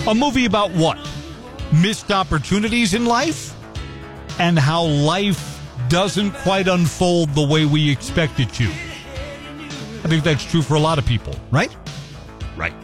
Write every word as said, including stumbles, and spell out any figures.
A movie about what? Missed opportunities in life? And how life doesn't quite unfold the way we expect it to. I think that's true for a lot of people, right? Right.